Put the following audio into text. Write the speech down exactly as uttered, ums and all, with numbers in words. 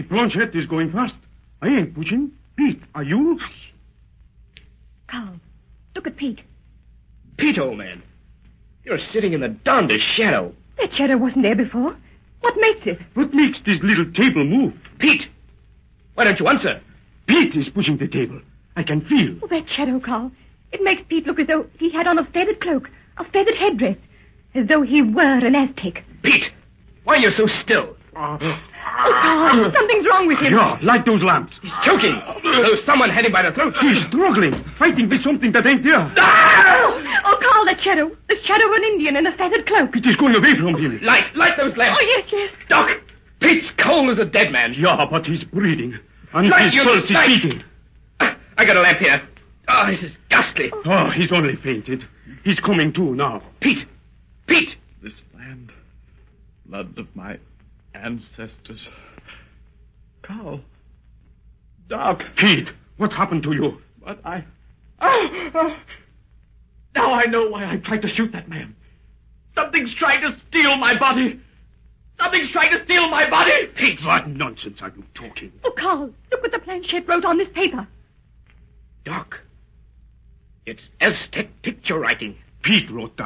The planchette is going fast. I ain't pushing. Pete, are you? Hush. Carl, look at Pete. Pete, old man, you're sitting in the darndest shadow. That shadow wasn't there before. What makes it? What makes this little table move? Pete, why don't you answer? Pete is pushing the table. I can feel. Oh, that shadow, Carl. It makes Pete look as though he had on a feathered cloak, a feathered headdress, as though he were an Aztec. Pete, why are you so still? Uh, Oh, Carl, something's wrong with him. yeah, light those lamps. He's choking. So someone had him by the throat. He's struggling, fighting with something that ain't there. Ah! Oh, Carl, that shadow. The shadow of an Indian in a feathered cloak. It is going away from him. Light, light those lamps. Oh, yes, yes. Doc, Pete's cold as a dead man. Yeah, but he's breathing. And Light, his you pulse is light. beating. Ah, I got a lamp here. Oh, this is ghastly. Oh, he's only fainted. He's coming to now. Pete, Pete. This land, blood of my ancestors. Carl. Doc. Pete, what happened to you? But I... Oh, oh. Now I know why I tried to shoot that man. Something's trying to steal my body. Something's trying to steal my body. Pete, what nonsense are you talking? Oh, Carl, look what the planchette wrote on this paper. Doc, it's Aztec picture writing. Pete wrote that.